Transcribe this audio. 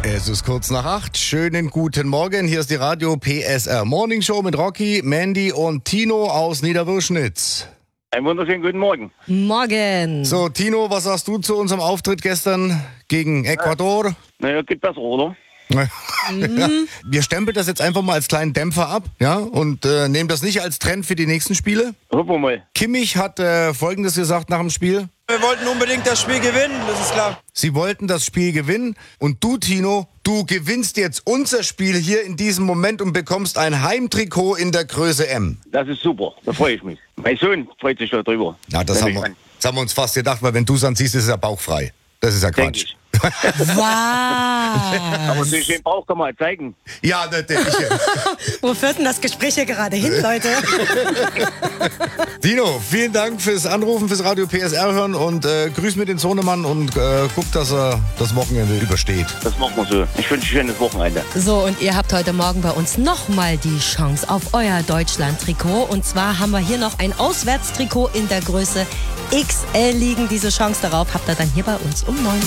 Es ist kurz nach 8. Schönen guten Morgen. Hier ist die Radio PSR Morning Show mit Rocky, Mandy und Tino aus Niederwürschnitz. Einen wunderschönen guten Morgen. Morgen. So, Tino, was sagst du zu unserem Auftritt gestern gegen Ecuador? Naja, geht besser, oder? Wir stempeln das jetzt einfach mal als kleinen Dämpfer ab, ja, und nehmen das nicht als Trend für die nächsten Spiele. Hoffen wir mal. Kimmich hat Folgendes gesagt nach dem Spiel. Wir wollten unbedingt das Spiel gewinnen, das ist klar. Sie wollten das Spiel gewinnen und du, Tino, du gewinnst jetzt unser Spiel hier in diesem Moment und bekommst ein Heimtrikot in der Größe M. Das ist super, da freue ich mich. Mein Sohn freut sich darüber. Na, das haben wir uns fast gedacht, weil wenn du es anziehst, ist es ja bauchfrei. Das ist ja Denk Quatsch. ich. Wow. Aber so schön Bauch kann man zeigen. Ja, natürlich. Wo führt denn das Gespräch hier gerade hin, Leute? Tino, vielen Dank fürs Anrufen, fürs Radio PSR hören und grüß mit den Sohnemann und guck, dass er das Wochenende übersteht. Das machen wir so. Ich wünsche ein schönes Wochenende. So, und ihr habt heute Morgen bei uns nochmal die Chance auf euer Deutschland-Trikot. Und zwar haben wir hier noch ein Auswärtstrikot in der Größe XL liegen. Diese Chance darauf habt ihr dann hier bei uns um 9.